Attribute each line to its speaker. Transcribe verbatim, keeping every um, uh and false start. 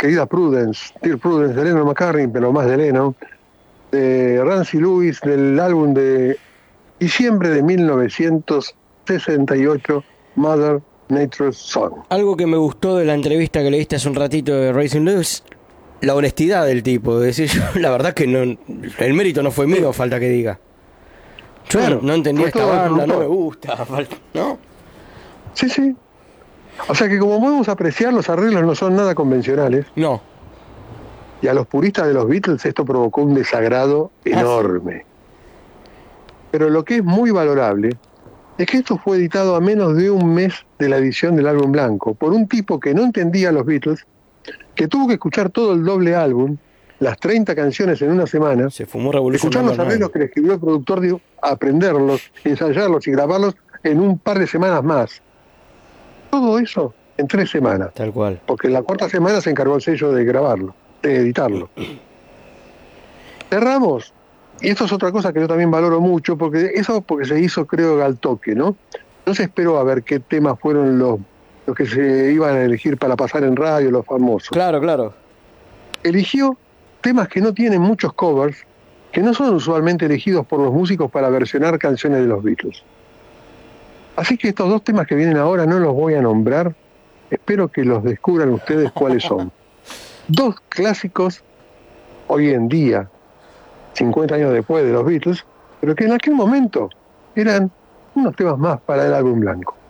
Speaker 1: querida Prudence, Dear Prudence, de Lennon McCartney, pero más de Lennon, de Rancy Lewis, del álbum de diciembre de mil novecientos sesenta y ocho, Mother Nature's Song.
Speaker 2: Algo que me gustó de la entrevista que le diste hace un ratito de Racing Lewis, la honestidad del tipo, de decir, yo la verdad que no, el mérito no fue mío, falta que diga. Yo
Speaker 1: Claro,
Speaker 2: no, no entendía
Speaker 1: fue
Speaker 2: esta
Speaker 1: todo el
Speaker 2: banda, no
Speaker 1: productor.
Speaker 2: me gusta, falta- ¿no?
Speaker 1: Sí, sí. O sea que como podemos apreciar, los arreglos no son nada convencionales,
Speaker 2: No.
Speaker 1: y a los puristas de los Beatles esto provocó un desagrado enorme. Pero lo que es muy valorable es que esto fue editado a menos de un mes de la edición del álbum blanco, por un tipo que no entendía a los Beatles, que tuvo que escuchar todo el doble álbum, las treinta canciones en una semana,
Speaker 2: Se fumó Revolution
Speaker 1: escuchar los
Speaker 2: Number
Speaker 1: arreglos
Speaker 2: Nine.
Speaker 1: que le escribió el productor, digo, aprenderlos, ensayarlos y grabarlos en un par de semanas más. Todo eso en tres semanas,
Speaker 2: Tal cual.
Speaker 1: porque en la cuarta semana se encargó el sello de grabarlo, de editarlo. Cerramos, y esto es otra cosa que yo también valoro mucho, porque eso porque se hizo, creo, al toque, ¿no? No se esperó a ver qué temas fueron los, los que se iban a elegir para pasar en radio, los famosos.
Speaker 2: Claro, claro.
Speaker 1: Eligió temas que no tienen muchos covers, que no son usualmente elegidos por los músicos para versionar canciones de los Beatles. Así que estos dos temas que vienen ahora no los voy a nombrar, espero que los descubran ustedes cuáles son. Dos clásicos hoy en día, cincuenta años después de los Beatles, pero que en aquel momento eran unos temas más para el álbum blanco.